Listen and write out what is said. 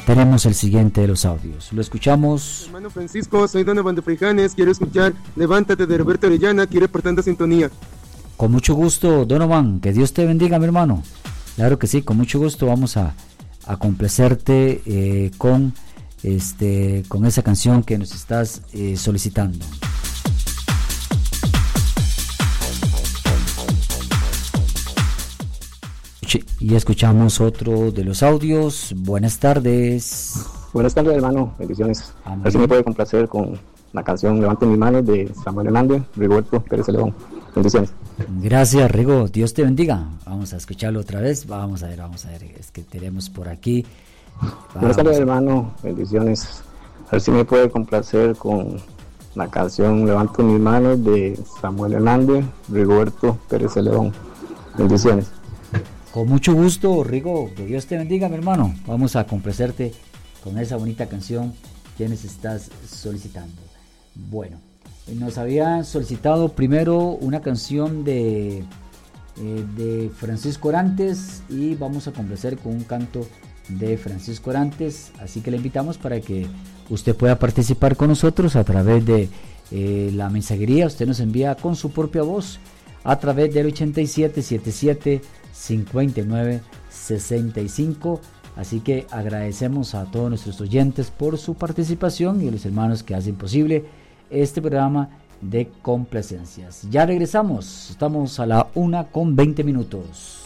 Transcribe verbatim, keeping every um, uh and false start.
tenemos el siguiente de los audios. Lo escuchamos. Hermano Francisco, soy Donovan de Frijanes, quiero escuchar Levántate de Roberto Orellana, aquí reportando sintonía. Con mucho gusto, Donovan, que Dios te bendiga, mi hermano. Claro que sí, con mucho gusto vamos a, a complacerte eh, con, este, con esa canción que nos estás eh, solicitando. Y escuchamos otro de los audios. Buenas tardes. Buenas tardes, hermano. Bendiciones. A ver si me puede complacer con la canción Levante mis manos de Samuel Hernández, Rigoberto Pérez León. Bendiciones. Gracias, Rigo. Dios te bendiga. Vamos a escucharlo otra vez. Vamos a ver, vamos a ver. Es que tenemos por aquí. Vamos. Buenas tardes, hermano. Bendiciones. A ver si me puede complacer con la canción Levanto mis manos de Samuel Hernández, Rigoberto Pérez León. Bendiciones. Con mucho gusto, Rigo, que Dios te bendiga, mi hermano. Vamos a complacerte con esa bonita canción que nos estás solicitando. Bueno, nos había solicitado primero una canción de, eh, de Francisco Orantes y vamos a complacer con un canto de Francisco Orantes. Así que le invitamos para que usted pueda participar con nosotros a través de eh, la mensajería. Usted nos envía con su propia voz a través del ochenta y siete setenta y siete cincuenta y nueve sesenta y cinco. Así que agradecemos a todos nuestros oyentes por su participación y a los hermanos que hacen posible este programa de complacencias. Ya regresamos, estamos a la una con veinte minutos.